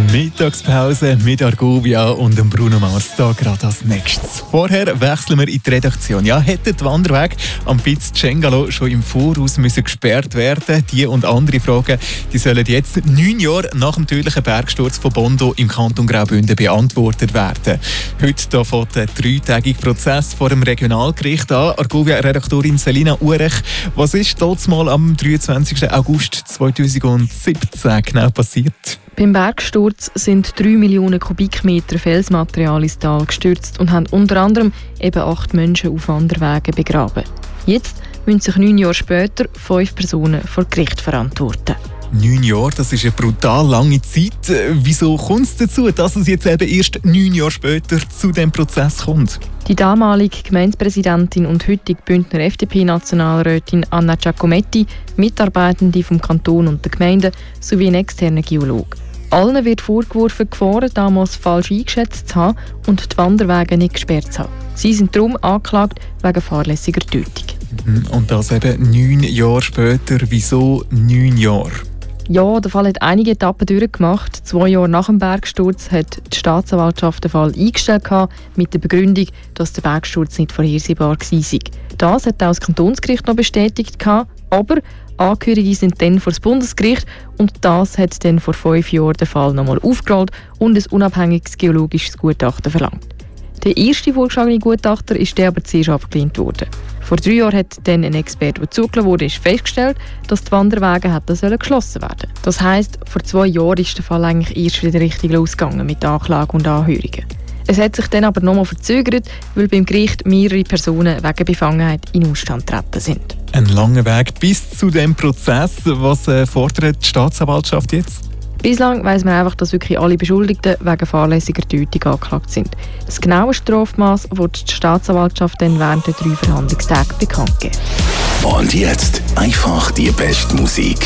Mittagspause mit Argovia und dem Bruno Mars da gerade als nächstes. Vorher wechseln wir in die Redaktion. Ja, hätte der Wanderweg am Piz Cengalo schon im Voraus müssen gesperrt werden? Die und andere Fragen, die sollen jetzt 9 Jahre nach dem tödlichen Bergsturz von Bondo im Kanton Graubünden beantwortet werden. Heute fängt der 3-tägige Prozess vor dem Regionalgericht an. Argovia-Redaktorin Selina Urech, was ist dort mal am 23. August 2017 genau passiert? Beim Bergsturz sind 3 Millionen Kubikmeter Felsmaterial ins Tal gestürzt und haben unter anderem eben 8 Menschen auf Wanderwegen begraben. Jetzt müssen sich 9 Jahre später 5 Personen vor Gericht verantworten. 9 Jahre, das ist eine brutal lange Zeit. Wieso kommt es dazu, dass es jetzt eben erst 9 Jahre später zu diesem Prozess kommt? Die damalige Gemeindepräsidentin und heutige Bündner FDP-Nationalrätin Anna Giacometti, Mitarbeitende vom Kanton und der Gemeinde sowie ein externer Geologe. Allen wird vorgeworfen, Gefahren damals falsch eingeschätzt zu haben und die Wanderwege nicht gesperrt zu haben. Sie sind darum angeklagt wegen fahrlässiger Tötung. Und das eben 9 Jahre später. Wieso 9 Jahre? Ja, der Fall hat einige Etappen durchgemacht. 2 Jahre nach dem Bergsturz hat die Staatsanwaltschaft den Fall eingestellt mit der Begründung, dass der Bergsturz nicht vorhersehbar war. Das hat auch das Kantonsgericht noch bestätigt, aber Angehörige sind dann vor das Bundesgericht und das hat dann vor 5 Jahren den Fall nochmal aufgerollt und ein unabhängiges geologisches Gutachten verlangt. Der erste vorgeschlagene Gutachter ist aber zuerst abgelehnt worden. Vor 3 Jahren hat dann ein Experte, der zugelassen wurde, festgestellt, dass die Wanderwege hätten geschlossen werden. Das heisst, vor 2 Jahren ist der Fall eigentlich erst wieder richtig losgegangen mit Anklage und Anhörungen. Es hat sich dann aber nochmal verzögert, weil beim Gericht mehrere Personen wegen Befangenheit in Ausstand getreten sind. Ein langer Weg bis zu dem Prozess. Was fordert die Staatsanwaltschaft jetzt? Bislang weiss man einfach, dass wirklich alle Beschuldigten wegen fahrlässiger Tötung angeklagt sind. Das genaue Strafmaß wird die Staatsanwaltschaft dann während der 3 Verhandlungstage bekannt geben. Und jetzt einfach die beste Musik